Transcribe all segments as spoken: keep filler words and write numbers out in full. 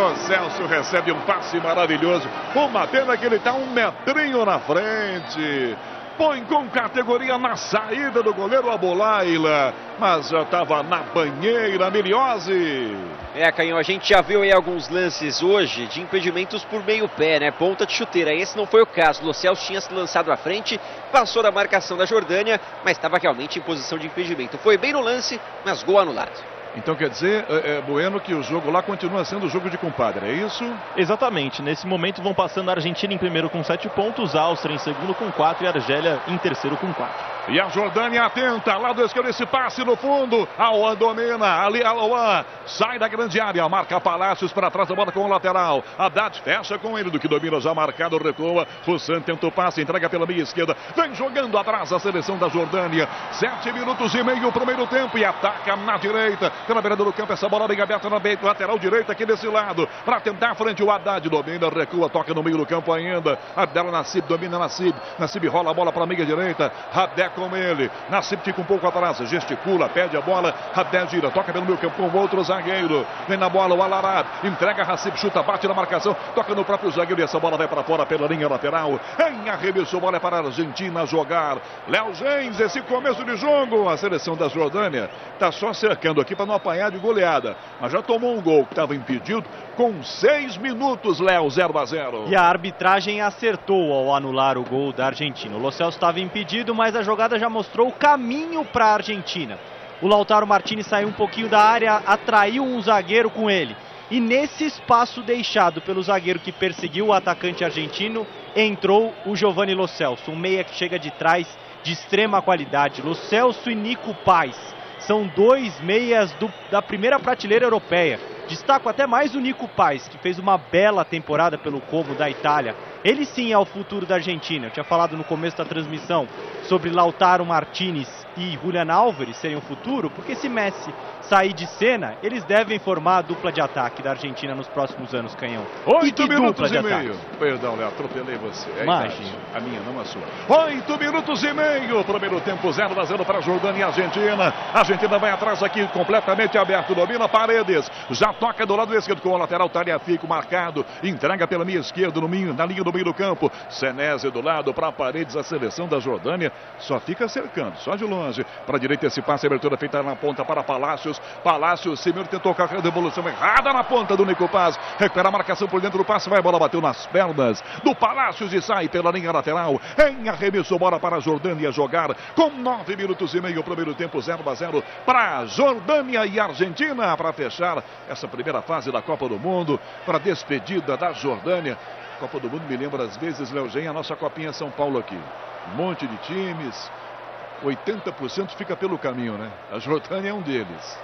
Lo Celso recebe um passe maravilhoso. Uma pena que ele está um metrinho na frente. Põe com categoria na saída do goleiro Abolaila, mas já estava na banheira. Miliose. É, Canhão, a gente já viu aí alguns lances hoje de impedimentos por meio pé, né? Ponta de chuteira. Esse não foi o caso. Lo Celso tinha se lançado à frente, passou da marcação da Jordânia, mas estava realmente em posição de impedimento. Foi bem no lance, mas gol anulado. Então quer dizer, é, é, Bueno, que o jogo lá continua sendo o jogo de compadre, é isso? Exatamente. Nesse momento vão passando a Argentina em primeiro com sete pontos, a Áustria em segundo com quatro e a Argélia em terceiro com quatro. E a Jordânia atenta, lado esquerdo, esse passe no fundo. Aouan domina, ali Aouan sai da grande área, marca Palácios para trás da bola com o lateral. Haddad fecha com ele, do que domina já marcado, recua. Fussan tenta o passe, entrega pela meia esquerda. Vem jogando atrás a seleção da Jordânia. Sete minutos e meio, primeiro tempo, e ataca na direita. Pela beirada do campo, essa bola bem aberta na beira, lateral direita aqui desse lado. Para tentar frente o Haddad, domina, recua, toca no meio do campo ainda. Abdel Nassib domina Nassib. Nassib rola a bola para a meia direita. Haddad com ele, Nassib fica um pouco atrás, gesticula, pede a bola, Haddad gira, toca pelo meio campo com o outro zagueiro, vem na bola o Alarab, entrega Nassib, chuta, bate na marcação, toca no próprio zagueiro e essa bola vai para fora pela linha lateral, em arremesso, bola é para a Argentina jogar. Léo Gens, esse começo de jogo, a seleção da Jordânia está só cercando aqui para não apanhar de goleada, mas já tomou um gol que estava impedido com seis minutos, Léo, zero a zero. E a arbitragem acertou ao anular o gol da Argentina. O Lo Celso estava impedido, mas a jogada já mostrou o caminho para a Argentina. O Lautaro Martinez saiu um pouquinho da área, atraiu um zagueiro com ele. E nesse espaço deixado pelo zagueiro que perseguiu o atacante argentino, entrou o Giovanni Lo Celso, um meia que chega de trás de extrema qualidade. Lo Celso e Nico Paz são dois meias do, da primeira prateleira europeia. Destaco até mais o Nico Paz, que fez uma bela temporada pelo Como da Itália. Ele sim é o futuro da Argentina. Eu tinha falado no começo da transmissão sobre Lautaro Martinez e Julián Álvares serem o futuro, porque se Messi sair de cena, eles devem formar a dupla de ataque da Argentina nos próximos anos, Canhão. Oito minutos e meio. Perdão, Léo, atropelei você. É Imagina. A minha, não a sua. Oito minutos e meio. Primeiro tempo, zero a zero para a Jordânia e a Argentina. A Argentina vai atrás aqui, completamente aberto. Domina Paredes. Já toca do lado esquerdo com o lateral. Tagliafico marcado. Entrega pela minha esquerda, no meio, na linha do meio do campo. Senese do lado para Paredes. A seleção da Jordânia só fica cercando, só de longe. Para a direita esse passe, abertura feita na ponta para Palácios. Palácios, Simeone tentou a devolução errada na ponta do Nico Paz. Recupera a marcação por dentro do passe. Vai, a bola bateu nas pernas do Palácios e sai pela linha lateral. Em arremesso, bola para a Jordânia jogar com nove minutos e meio. Primeiro tempo, zero a zero para a Jordânia e Argentina. Para fechar essa primeira fase da Copa do Mundo. Para a despedida da Jordânia. Copa do Mundo me lembra às vezes, Léo Gen, a nossa Copinha São Paulo aqui. Um monte de times. oitenta por cento fica pelo caminho, né? A Jordânia é um deles.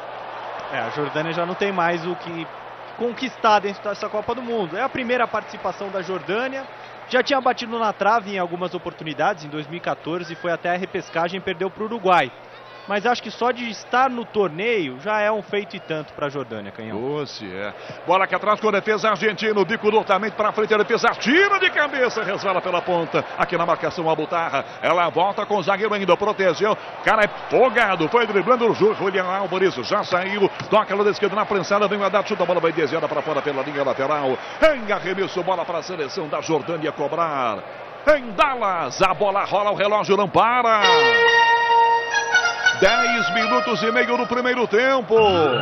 É, a Jordânia já não tem mais o que conquistar dentro dessa Copa do Mundo. É a primeira participação da Jordânia. Já tinha batido na trave em algumas oportunidades. Em dois mil e quatorze foi até a repescagem e perdeu para o Uruguai. Mas acho que só de estar no torneio já é um feito e tanto para a Jordânia, Canhão. Doce, é. Bola aqui atrás com a defesa argentina. O bico totalmente para frente. A defesa tira de cabeça, resvala pela ponta. Aqui na marcação a Butarra. Ela volta com o zagueiro ainda. Protegeu. O cara é folgado. Foi driblando o Julián Álvares. Já saiu. Toca lá da esquerda na prensada. Vem o Haddad. Chuta a bola. Vai desviada para fora pela linha lateral. Em arremesso. Bola para a seleção da Jordânia cobrar. Em Dallas. A bola rola. O relógio não para. Dez minutos e meio no primeiro tempo.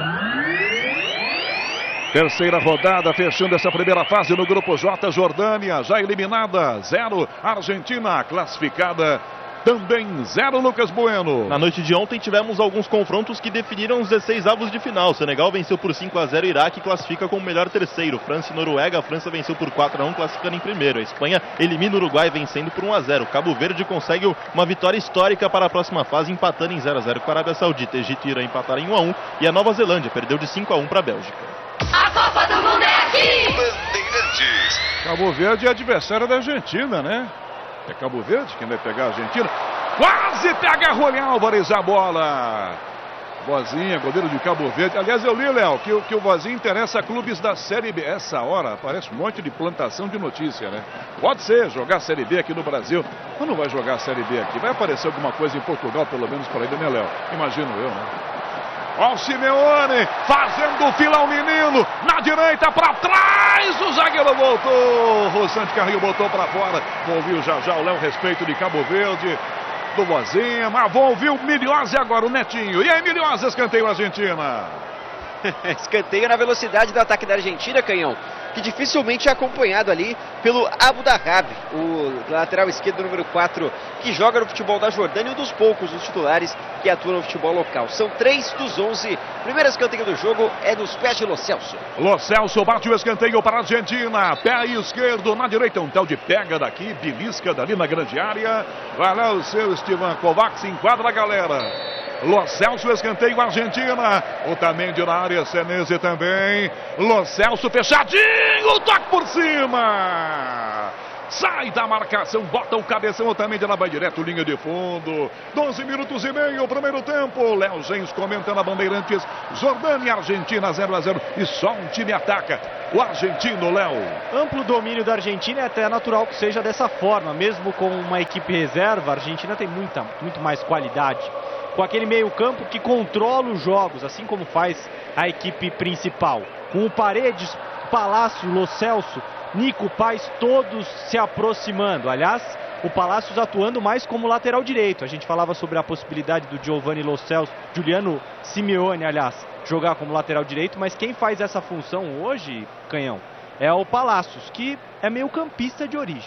Terceira rodada, fechando essa primeira fase no Grupo J. Jordânia já eliminada, zero. Argentina classificada, também zero. Lucas Bueno. Na noite de ontem tivemos alguns confrontos que definiram os dezesseis avos de final. O Senegal venceu por cinco a zero o Iraque, classifica como melhor terceiro. França e Noruega, a França venceu por quatro a um, classificando em primeiro. A Espanha elimina o Uruguai vencendo por um a zero. Cabo Verde consegue uma vitória histórica para a próxima fase, empatando em zero a zero com a Arábia Saudita. Egito e Irã empataram em um a um e a Nova Zelândia perdeu de cinco a um para a Bélgica. A Copa do Mundo é aqui! Bandeirantes. Cabo Verde é adversário da Argentina, né? É Cabo Verde quem vai pegar a Argentina. Quase pega Julián Álvares a bola. Vozinha, goleiro de Cabo Verde. Aliás, eu li, Léo, que, que o Vozinha interessa a clubes da Série B. Essa hora aparece um monte de plantação de notícia, né? Pode ser jogar a Série B aqui no Brasil, mas não vai jogar a Série B aqui. Vai aparecer alguma coisa em Portugal, pelo menos, para ele, né, Léo? Imagino eu, né? Ó o Simeone fazendo fila ao menino. Na direita, para trás. O zagueiro voltou. Rossante Carrinho botou para fora. Vou ouvir já já o Léo Respeito de Cabo Verde. Do Vozinha. Mas vou ouvir o Milhose agora, o Netinho. E aí, Milhose, escanteio Argentina. Escanteio na velocidade do ataque da Argentina, Canhão, que dificilmente é acompanhado ali pelo Abu Dhabi, o lateral esquerdo número quatro, que joga no futebol da Jordânia, um dos poucos dos titulares que atuam no futebol local. São três dos onze. Primeiro escanteio do jogo é nos pés de Lo Celso. Lo Celso bate o escanteio para a Argentina. Pé esquerdo na direita, um tal de pega daqui, belisca dali na grande área. Vai lá o seu Esteban Kovacs, enquadra a galera. Lo Celso, escanteio Argentina. Otamendi na área, Senese também. Lo Celso fechadinho, toque por cima. Sai da marcação, bota o cabeção, Otamendi ela vai direto, linha de fundo. doze minutos e meio, primeiro tempo. Léo Gens comentando a Bandeirantes. Jordânia e Argentina zero a zero. E só um time ataca. O argentino, Léo. Amplo domínio da Argentina, é até natural que seja dessa forma. Mesmo com uma equipe reserva, a Argentina tem muita, muito mais qualidade. Com aquele meio campo que controla os jogos, assim como faz a equipe principal. Com o Paredes, Palácio, Lo Celso, Nico Paz, todos se aproximando. Aliás, o Palácios atuando mais como lateral direito. A gente falava sobre a possibilidade do Giovanni Lo Celso, Giuliano Simeone, aliás, jogar como lateral direito, mas quem faz essa função hoje, Canhão, é o Palácios, que é meio campista de origem.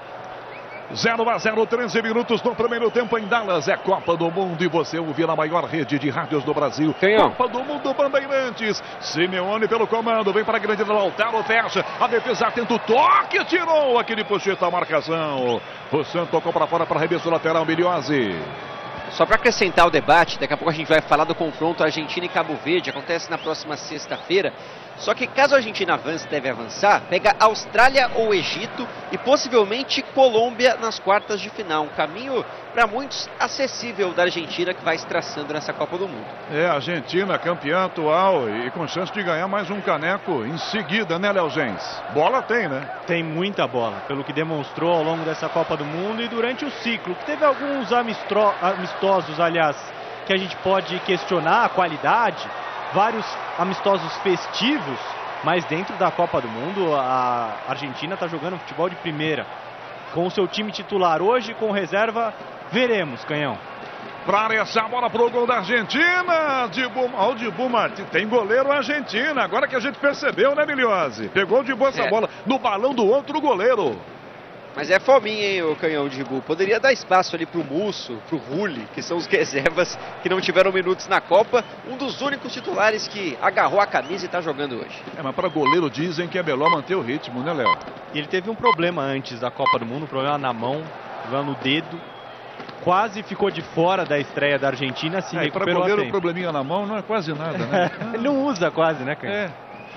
zero a zero, treze minutos no primeiro tempo em Dallas. É Copa do Mundo e você ouve na maior rede de rádios do Brasil. Canhão. Copa do Mundo Bandeirantes. Simeone pelo comando, vem para a grande do Lautaro, fecha. A defesa atenta, o toque, tirou aquele puxeta a marcação. O Santos tocou para fora para arremesso lateral, Milhose. Só para acrescentar o debate, daqui a pouco a gente vai falar do confronto Argentina e Cabo Verde, acontece na próxima sexta-feira. Só que caso a Argentina avance, deve avançar, pega Austrália ou Egito e possivelmente Colômbia nas quartas de final. Um caminho para muitos acessível da Argentina que vai se traçando nessa Copa do Mundo. É, a Argentina campeã atual e com chance de ganhar mais um caneco em seguida, né, Léo Gens? Bola tem, né? Tem muita bola, pelo que demonstrou ao longo dessa Copa do Mundo e durante o ciclo, que teve alguns amistro... amistosos, aliás, que a gente pode questionar a qualidade, vários amistosos festivos, mas dentro da Copa do Mundo a Argentina está jogando futebol de primeira, com o seu time titular hoje, com reserva, veremos, Canhão. Para essa bola pro gol da Argentina, Dibu, ó, o Dibu Martins, tem goleiro Argentina, agora que a gente percebeu, né, Milhose? Pegou de boa essa é. bola no balão do outro goleiro. Mas é fominha, hein, o Canhão de Dibu. Poderia dar espaço ali pro Musso, pro Rulli, que são os reservas que não tiveram minutos na Copa. Um dos únicos titulares que agarrou a camisa e tá jogando hoje. É, mas para goleiro dizem que é melhor manter o ritmo, né, Léo? E ele teve um problema antes da Copa do Mundo, um problema na mão, problema no dedo. Quase ficou de fora da estreia da Argentina, se é, recuperou para goleiro, a tempo. probleminha na mão não é quase nada, né? Ele não usa quase, né, Canhão? É.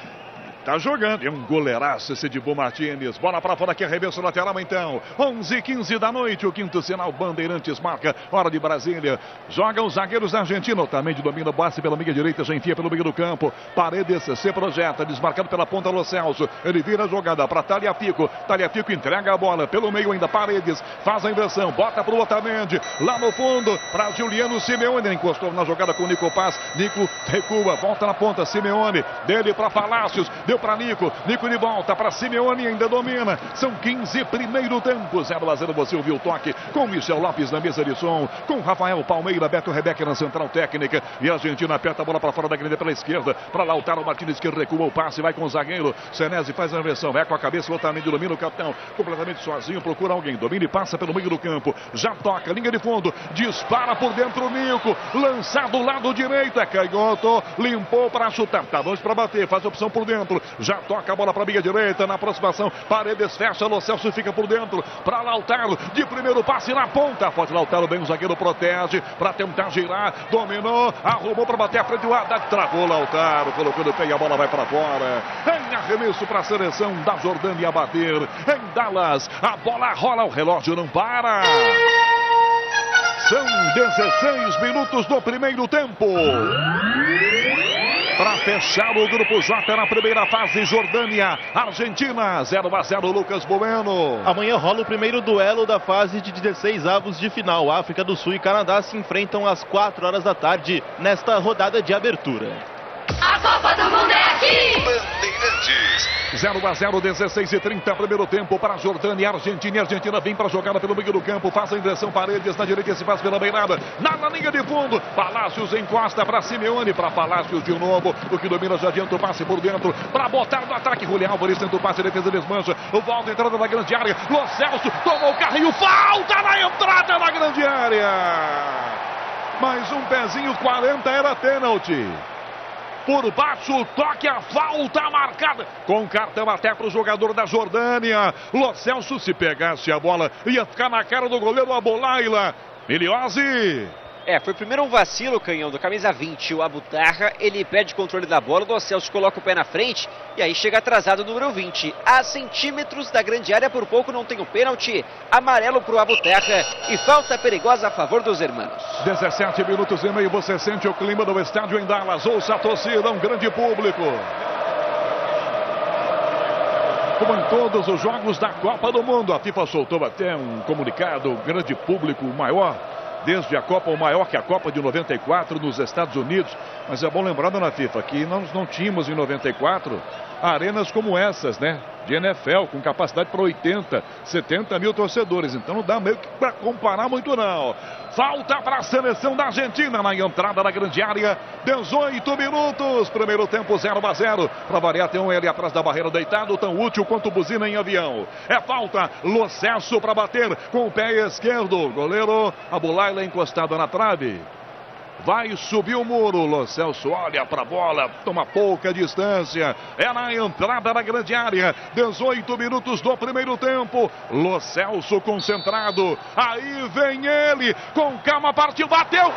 Tá jogando, é um goleiraço esse Dibu Martins. Bola pra fora aqui, arremesso lateral então. onze e quinze da noite, o quinto sinal Bandeirantes marca, hora de Brasília. Joga os zagueiros da Argentina, também de domina o passe pela meia direita, já enfia pelo meio do campo. Paredes se projeta, desmarcado pela ponta Lo Celso. Ele vira a jogada para Tagliafico. Tagliafico entrega a bola pelo meio ainda, Paredes faz a inversão, bota pro Otamendi. Lá no fundo, para Giuliano Simeone, encostou na jogada com o Nico Paz. Nico recua, volta na ponta, Simeone, dele para Palácios, deu para Nico, Nico de volta para Simeone, ainda domina. São quinze, primeiro tempo, zero a zero. Você ouviu o toque com Michel Lopes na mesa de som, com Rafael Palmeira, Beto Rebeca na central técnica. E a Argentina aperta a bola para fora da grande pela esquerda, para Lautaro Martínez que recua o passe, vai com o zagueiro. Senesi faz a inversão, vai com a cabeça, Otamendi domina o capitão, completamente sozinho, procura alguém, domina e passa pelo meio do campo, já toca, linha de fundo, dispara por dentro o Nico, lançado lado direito, é canhoto, limpou para chutar, tá longe para bater, faz a opção por dentro. Já toca a bola para a meia direita, na aproximação, Paredes fecha, Lo Celso fica por dentro, para Lautaro, de primeiro passe na ponta, forte Lautaro, bem o zagueiro protege, para tentar girar, dominou, arrumou para bater a frente, o Haddad travou Lautaro, colocou no pé e a bola vai para fora, em arremesso para a seleção da Jordânia bater, em Dallas, a bola rola, o relógio não para. São dezesseis minutos do primeiro tempo. Para fechar o grupo J na primeira fase. Jordânia, Argentina, zero a zero, Lucas Bueno. Amanhã rola o primeiro duelo da fase de dezesseis avos de final. África do Sul e Canadá se enfrentam às quatro horas da tarde nesta rodada de abertura. A Copa do Mundo é aqui! zero a zero, dezesseis e trinta, primeiro tempo para Jordânia e Argentina. E a Argentina vem para a jogada pelo meio do campo, faz a inversão, Paredes na direita, se faz pela beirada, na, na linha de fundo, Palácios encosta para Simeone, para Palácios de novo, o que domina já adianta o passe por dentro, para botar no ataque, Julián Álvares tenta o passe, defesa desmancha, o volta, entrada na grande área, Lo Celso tomou o carrinho, falta na entrada na grande área, mais um pezinho, quarenta era pênalti. Por baixo, toque, a falta marcada. Com cartão até para o jogador da Jordânia. Lo Celso, se pegasse a bola, ia ficar na cara do goleiro Abolaila. Miliose. É, foi primeiro um vacilo, Canhão, do camisa vinte, o Abutarra. Ele perde controle da bola, o Lo Celso coloca o pé na frente e aí chega atrasado o número vinte. A centímetros da grande área, por pouco não tem o pênalti. Amarelo para o Abutarra e falta perigosa a favor dos hermanos. dezessete minutos e meio, você sente o clima do estádio em Dallas. Ouça a torcida, um grande público. Como em todos os jogos da Copa do Mundo, a FIFA soltou até um comunicado, grande público, maior desde a Copa, o maior que a Copa de noventa e quatro nos Estados Unidos. Mas é bom lembrar, dona FIFA, que nós não tínhamos em noventa e quatro arenas como essas, né? De N F L, com capacidade para oitenta, setenta mil torcedores. Então não dá meio que para comparar muito, não. Falta para a seleção da Argentina na entrada da grande área. dezoito minutos. Primeiro tempo, zero a zero. Para variar, tem um ele atrás da barreira deitado, tão útil quanto buzina em avião. É falta. Lo Celso para bater com o pé esquerdo. Goleiro Abolaila encostado na trave. Vai subir o muro, Lo Celso olha para a bola, toma pouca distância, é na entrada da grande área, dezoito minutos do primeiro tempo, Lo Celso concentrado, aí vem ele, com calma partiu, bateu,